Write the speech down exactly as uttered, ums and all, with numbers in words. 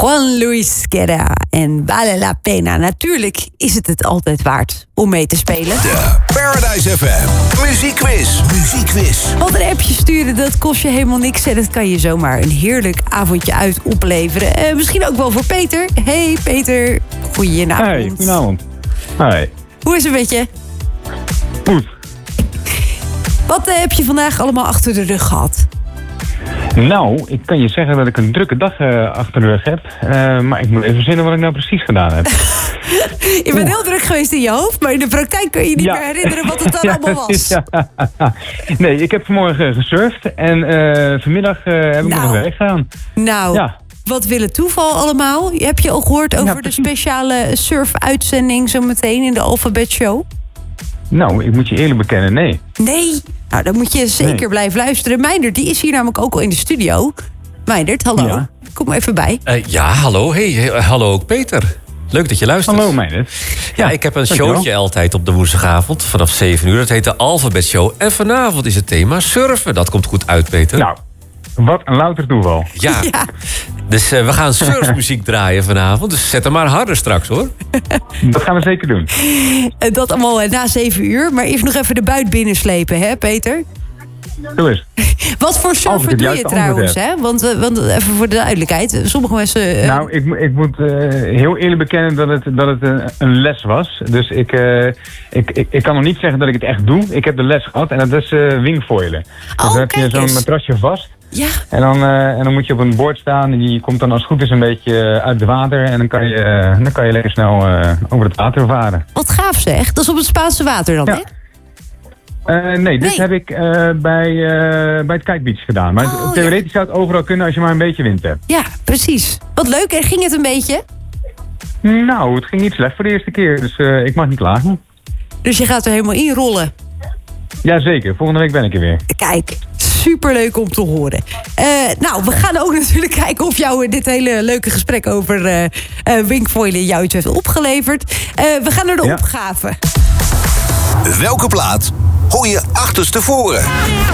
Juan Luis Guerra en Vale la Pena. Natuurlijk is het het altijd waard om mee te spelen. De Paradise F M Muziekquiz. Muziekquiz. Want een appje sturen, dat kost je helemaal niks. En dat kan je zomaar een heerlijk avondje uit opleveren. Uh, misschien ook wel voor Peter. Hey Peter, goedenavond. Hey, goedenavond. Hi. Hoe is het met je? Goed. Wat uh, heb je vandaag allemaal achter de rug gehad? Nou, ik kan je zeggen dat ik een drukke dag uh, achter de rug heb. Uh, maar ik moet even verzinnen wat ik nou precies gedaan heb. Je bent heel druk geweest in je hoofd, maar in de praktijk kun je niet ja. meer herinneren wat het dan ja, allemaal was. Ja. Nee, ik heb vanmorgen gesurfd en uh, vanmiddag uh, heb ik nou. nog werk gedaan. Nou, ja. Wat wil het toeval allemaal? Heb je al gehoord over ja, de speciale surf-uitzending zometeen in de Alphabet Show? Nou, ik moet je eerlijk bekennen, nee. Nee? Nou, dan moet je zeker nee. blijven luisteren. Meindert, die is hier namelijk ook al in de studio. Meindert, hallo. Ja. Kom even bij. Uh, ja, hallo. Hey, hey, hallo ook Peter. Leuk dat je luistert. Hallo Meindert. Ja, ik heb een showtje altijd op de woensdagavond vanaf zeven uur. Dat heet de Alphabet Show. En vanavond is het thema surfen. Dat komt goed uit, Peter. Nou, wat een louter toeval. Ja, ja. Dus uh, we gaan surfmuziek draaien vanavond. Dus zet hem maar harder straks, hoor. Dat gaan we zeker doen. Dat allemaal na zeven uur. Maar eerst nog even de buit binnenslepen, hè, Peter? Zo is Wat voor surfen doe je trouwens, hè? Want, uh, want even voor de duidelijkheid. Sommige mensen... Uh... Nou, ik, ik moet uh, heel eerlijk bekennen dat het, dat het een, een les was. Dus ik, uh, ik, ik, ik kan nog niet zeggen dat ik het echt doe. Ik heb de les gehad en dat is uh, wingfoilen. Dus oh, dan heb je zo'n matrasje vast. Ja. En dan, uh, en dan moet je op een boord staan en die komt dan als het goed is een beetje uit het water. En dan kan je, uh, dan kan je lekker snel uh, over het water varen. Wat gaaf zeg. Dat is op het Spaanse water dan, ja. hè? Uh, nee, nee, dit heb ik uh, bij, uh, bij het Kite Beach gedaan. Maar oh, theoretisch ja. zou het overal kunnen als je maar een beetje wind hebt. Ja, precies. Wat leuk. En ging het een beetje? Nou, het ging niet slecht voor de eerste keer. Dus uh, ik mag niet klagen. Dus je gaat er helemaal in rollen? Jazeker. Volgende week ben ik er weer. Kijk, superleuk om te horen. Uh, nou, we gaan ook natuurlijk kijken of jou dit hele leuke gesprek over uh, uh, wingfoilen jou iets heeft opgeleverd. Uh, we gaan naar de ja. opgave. Welke plaat hoor je achterstevoren?